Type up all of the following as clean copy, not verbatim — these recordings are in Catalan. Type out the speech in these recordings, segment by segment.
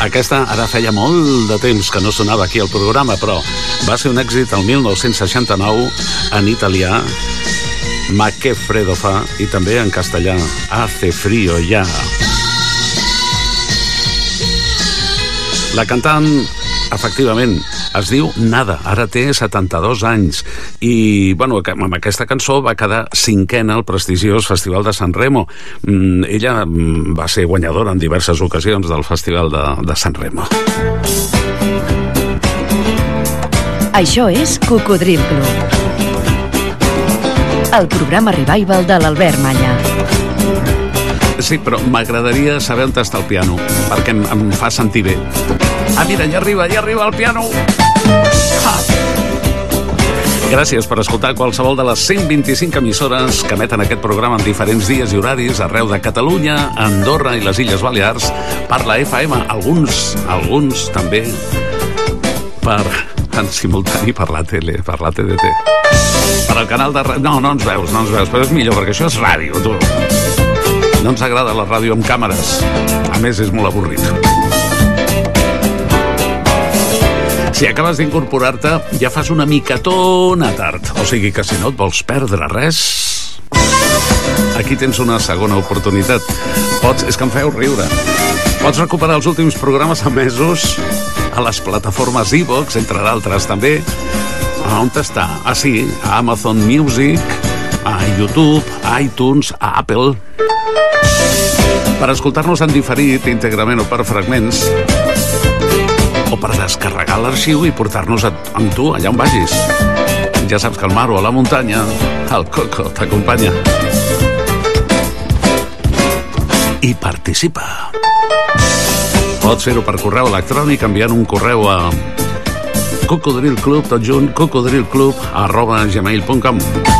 Aquesta ara feia molt de temps que no sonava aquí al programa, però va ser un èxit el 1969 en italià, Ma che freddo fa, i també en castellà, Hace frío ya. La cantant, efectivament, es diu Nada, ara té 72 anys i, bueno, amb aquesta cançó va quedar cinquena al prestigiós Festival de San Remo. Ella va ser guanyadora en diverses ocasions del Festival de San Remo. Això és Cocodril Club, el programa revival de l'Albert Malla. Sí, però m'agradaria saber on està el piano, perquè em fa sentir bé. Ah, mira, ja arriba el piano! Ah. Gràcies per escoltar qualsevol de les 125 emissores que emeten aquest programa en diferents dies i horaris arreu de Catalunya, Andorra i les Illes Balears per la FM, alguns també en simultani per la tele, per la TDT. Per al canal de... No ens veus, però és millor, perquè això és ràdio, tu. No ens agrada la ràdio amb càmeres. A més, és molt avorrit. Si acabes d'incorporar-te, ja fas una micatona tard. O sigui que si no et vols perdre res, aquí tens una segona oportunitat. És que em feu riure. Pots recuperar els últims programes emesos a les plataformes iVoox, entre d'altres també. On està? Ah, sí, a Amazon Music, a YouTube, a iTunes, a Apple. Per escoltar-nos en diferit, íntegrament o per fragments, o per descarregar l'arxiu i portar-nos amb tu allà on vagis. Ja saps que el mar o a la muntanya, el Coco t'acompanya. I participa. Pots fer-ho per correu electrònic enviant un correu a cocodrilclub, tot junt, cocodrilclub@gmail.com.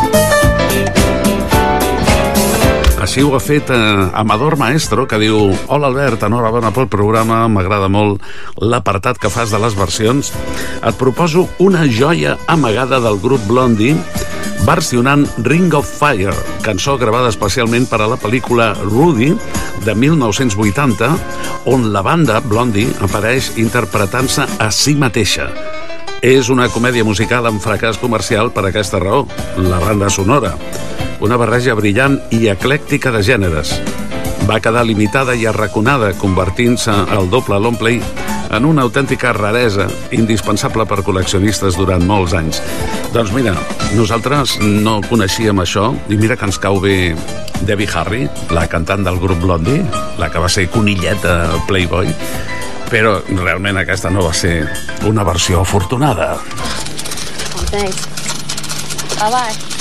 Així ho ha fet Amador Maestro, que diu: hola Albert, enhorabona pel programa, m'agrada molt l'apartat que fas de les versions. Et proposo una joia amagada del grup Blondie versionant Ring of Fire, cançó gravada especialment per a la pel·lícula Rudy de 1980, on la banda Blondie apareix interpretant-se a si mateixa. És una comèdia musical amb fracàs comercial per aquesta raó, la banda sonora. Una barreja brillant i eclèctica de gèneres. Va quedar limitada i arraconada, convertint-se al doble longplay en una autèntica raresa, indispensable per col·leccionistes durant molts anys. Doncs mira, nosaltres no coneixíem això, i mira que ens cau bé Debbie Harry, la cantant del grup Blondie, la que va ser conilleta Playboy, però realment aquesta no va ser una versió afortunada. Oh, thanks. Bye-bye.